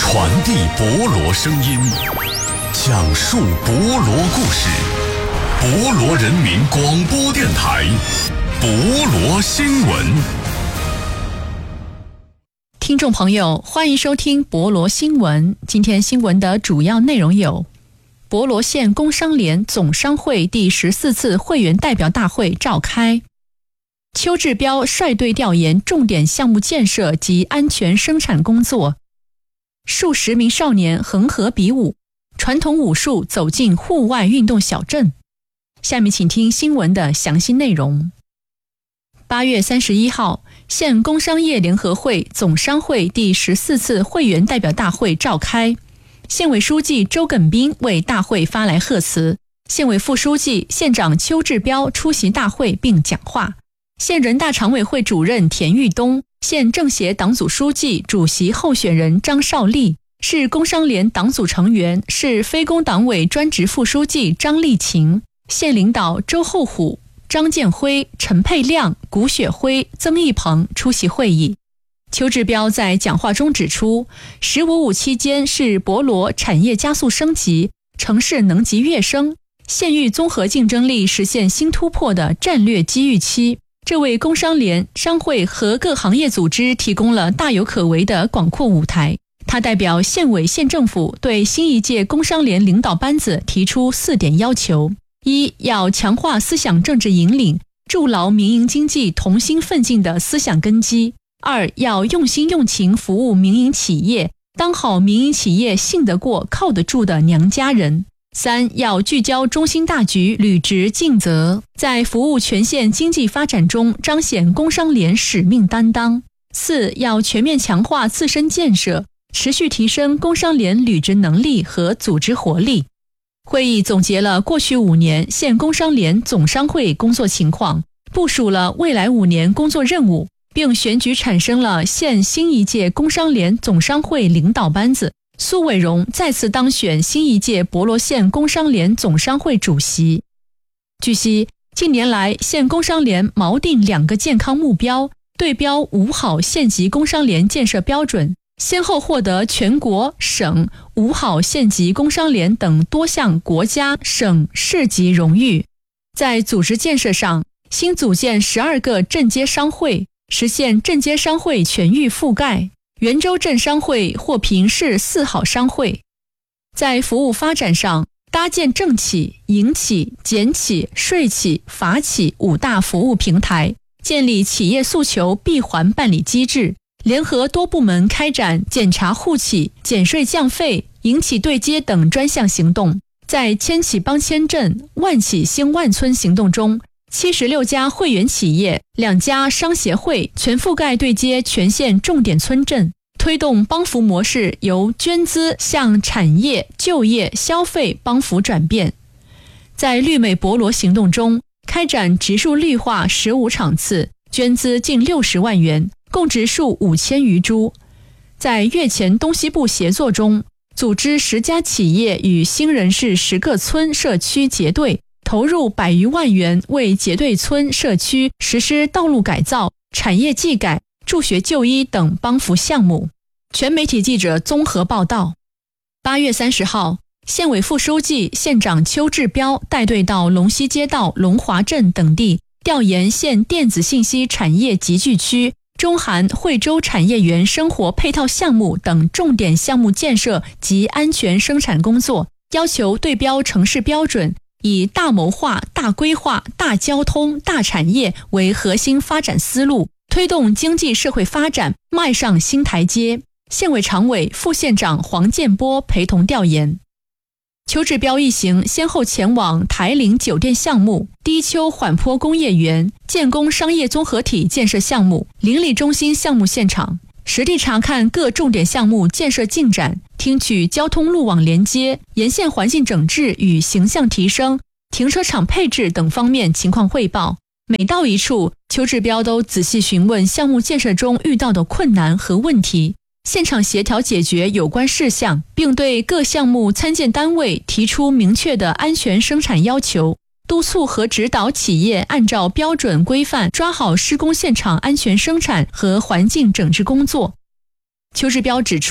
传递博罗声音，讲述博罗故事。博罗人民广播电台，博罗新闻。 听众朋友，欢迎收听博罗新闻。今天新闻的主要内容有：博罗县工商联总商会第14次会员代表大会召开；邱志标率队调研重点项目建设及安全生产工作；数十名少年恒河比武，传统武术走进户外运动小镇。下面请听新闻的详细内容。8月31号，县工商业联合会总商会第14次会员代表大会召开，县委书记周耿斌为大会发来贺词，县委副书记、县长邱志标出席大会并讲话，县人大常委会主任田玉东、县政协党组书记、主席候选人张少丽、市工商联党组成员、市非工党委专职副书记张丽琴、县领导周厚虎、张建辉、陈佩亮、古雪辉、曾义鹏出席会议。邱志标在讲话中指出，“15+5”期间是博罗产业加速升级、城市能级跃升、县域综合竞争力实现新突破的战略机遇期，这为工商联、商会和各行业组织提供了大有可为的广阔舞台。他代表县委县政府对新一届工商联领导班子提出4点要求：一、要强化思想政治引领，筑牢民营经济同心奋进的思想根基；二、要用心用情服务民营企业，当好民营企业信得过、靠得住的娘家人；三、要聚焦中心大局，履职尽责，在服务全县经济发展中彰显工商联使命担当；四、要全面强化自身建设，持续提升工商联履职能力和组织活力。会议总结了过去5年县工商联总商会工作情况，部署了未来5年工作任务，并选举产生了县新一届工商联总商会领导班子。苏伟荣再次当选新一届博罗县工商联总商会主席。据悉，近年来县工商联锚定2个健康目标，对标5好县级工商联建设标准，先后获得全国、省、5好县级工商联等多项国家、省、市级荣誉。在组织建设上，新组建12个镇街商会，实现镇街商会全域覆盖。元州镇商会获评市4好商会。在服务发展上，搭建政企、营企、检企、税企、法企5大服务平台，建立企业诉求闭环办理机制，联合多部门开展检查户企、减税降费、营企对接等专项行动。在千企帮千镇、万企兴万村行动中，76家会员企业、2家商协会全覆盖对接全县重点村镇，推动帮扶模式由捐资向产业、就业、消费帮扶转变。在绿美博罗行动中，开展植树绿化15场次，捐资近60万元，共植树5000余株。在月前东西部协作中，组织10家企业与新人市10个村社区结对，投入100余万元为结对村社区实施道路改造、产业技改、助学就医等帮扶项目。全媒体记者综合报道。8月30号，县委副书记、县长邱志标带队到龙溪街道、龙华镇等地调研县电子信息产业集聚区、中韩惠州产业园生活配套项目等重点项目建设及安全生产工作，要求对标城市标准，以大谋划、大规划、大交通、大产业为核心发展思路，推动经济社会发展迈上新台阶。县委常委、副县长黄建波陪同调研。邱志标一行先后前往台岭酒店项目、低丘缓坡工业园、建工商业综合体建设项目、邻里中心项目现场，实地查看各重点项目建设进展，听取交通路网连接、沿线环境整治与形象提升、停车场配置等方面情况汇报。每到一处，邱志标都仔细询问项目建设中遇到的困难和问题，现场协调解决有关事项，并对各项目参建单位提出明确的安全生产要求，督促和指导企业按照标准规范抓好施工现场安全生产和环境整治工作。邱志标指出，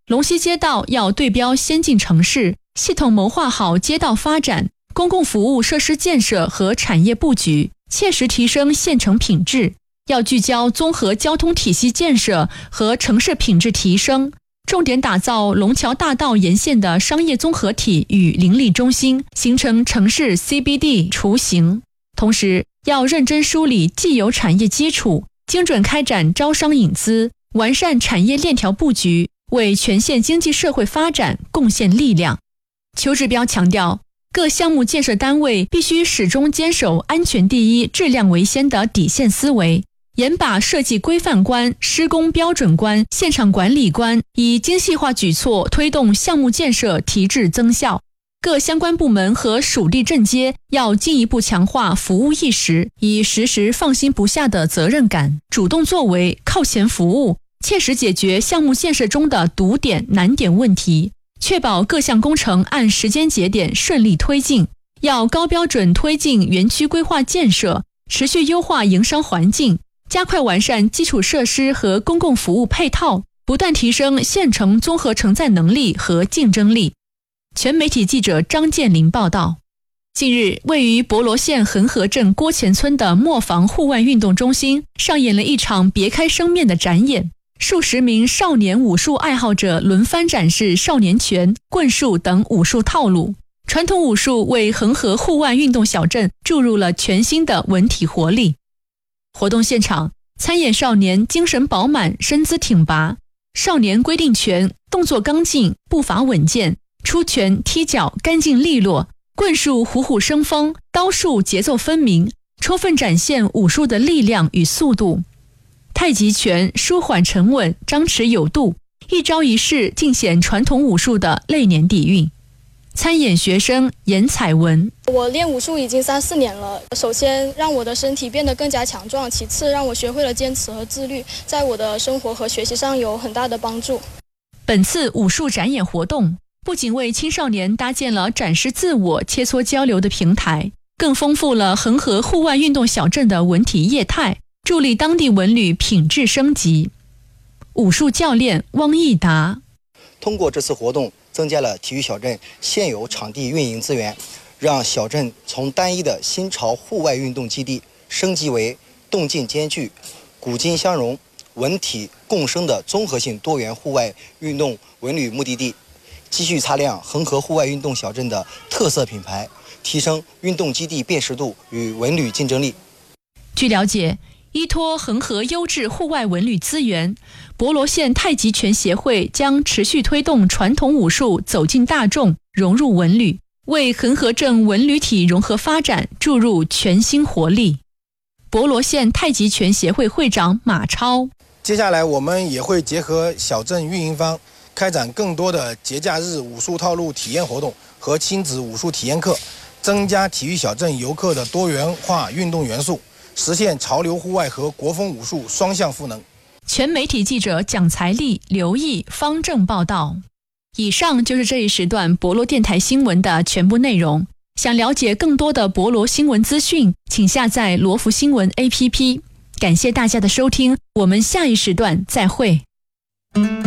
龙溪街道要对标先进城市，系统谋划好街道发展、公共服务设施建设和产业布局，切实提升县城品质。要聚焦综合交通体系建设和城市品质提升，重点打造龙桥大道沿线的商业综合体与邻里中心，形成城市 CBD 雏形。同时，要认真梳理既有产业基础，精准开展招商引资，完善产业链条布局，为全县经济社会发展贡献力量。邱志标强调，各项目建设单位必须始终坚守安全第一、质量为先的底线思维，严把设计规范关、施工标准关、现场管理关，以精细化举措推动项目建设提质增效。各相关部门和属地镇街要进一步强化服务意识，以时时放心不下的责任感，主动作为，靠前服务，切实解决项目建设中的堵点、难点问题，确保各项工程按时间节点顺利推进。要高标准推进园区规划建设，持续优化营商环境，加快完善基础设施和公共服务配套，不断提升县城综合承载能力和竞争力。全媒体记者张建林报道。近日，位于博罗县恒河镇郭前村的磨坊户外运动中心上演了一场别开生面的展演，数十名少年武术爱好者轮番展示少年拳、棍术等武术套路。传统武术为恒河户外运动小镇注入了全新的文体活力。活动现场，参演少年精神饱满，身姿挺拔；少年规定拳动作刚劲，步伐稳健，出拳踢脚干净利落；棍术虎虎生风，刀术节奏分明，充分展现武术的力量与速度。太极拳舒缓沉稳，张弛有度，一招一式尽显传统武术的内敛底蕴。参演学生严彩文： 我练武术已经3、4年了，首先让我的身体变得更加强壮，其次让我学会了坚持和自律，在我的生活和学习上有很大的帮助。 本次武术展演活动不仅为青少年搭建了展示自我、切磋交流的平台，更丰富了恒河户外运动小镇的文体业态，助力当地文旅品质升级。武术教练汪义达： 通过这次活动，增加了体育小镇现有场地运营资源，让小镇从单一的新潮户外运动基地升级为动静兼具、古今相融、文体共生的综合性多元户外运动文旅目的地，继续擦亮恒河户外运动小镇的特色品牌，提升运动基地辨识度与文旅竞争力。 据了解，依托恒河优质户外文旅资源，博罗县太极拳协会将持续推动传统武术走进大众，融入文旅，为恒河镇文旅体融合发展注入全新活力。博罗县太极拳协会会长马超： 接下来我们也会结合小镇运营方，开展更多的节假日武术套路体验活动和亲子武术体验课，增加体育小镇游客的多元化运动元素，实现潮流户外和国风武术双向赋能。 全媒体记者蒋才丽、刘毅、方正报道。以上就是这一时段博罗电台新闻的全部内容。想了解更多的博罗新闻资讯，请下载罗福新闻 APP。感谢大家的收听，我们下一时段再会。